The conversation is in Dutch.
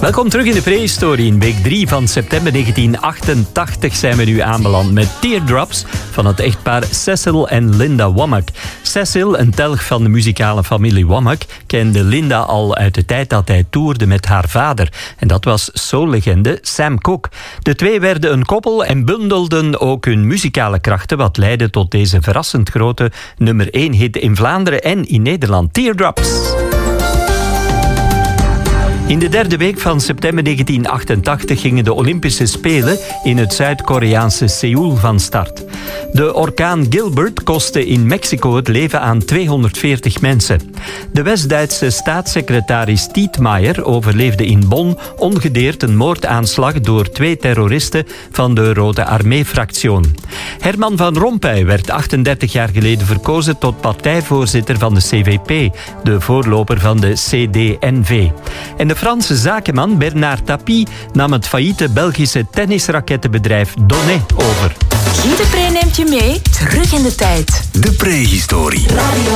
Welkom terug in de prehistorie. In week 3 van september 1988 zijn we nu aanbeland met Teardrops van het echtpaar Cecil en Linda Womack. Cecil, een telg van de muzikale familie Womack, kende Linda al uit de tijd dat hij toerde met haar vader. En dat was soullegende Sam Cooke. De twee werden een koppel en bundelden ook hun muzikale krachten, wat leidde tot deze verrassend grote nummer 1 hit in Vlaanderen en in Nederland. Teardrops. In de derde week van september 1988 gingen de Olympische Spelen in het Zuid-Koreaanse Seoul van start. De orkaan Gilbert kostte in Mexico het leven aan 240 mensen. De West-Duitse staatssecretaris Tietmeyer overleefde in Bonn ongedeerd een moordaanslag door 2 terroristen van de Rode Armee-fractie. Herman van Rompuy werd 38 jaar geleden verkozen tot partijvoorzitter van de CVP, de voorloper van de CD&V. En de Franse zakenman Bernard Tapie nam het failliete Belgische tennisrakettenbedrijf Donnet over. Guy de Pre neemt je mee terug in de tijd. De prehistorie.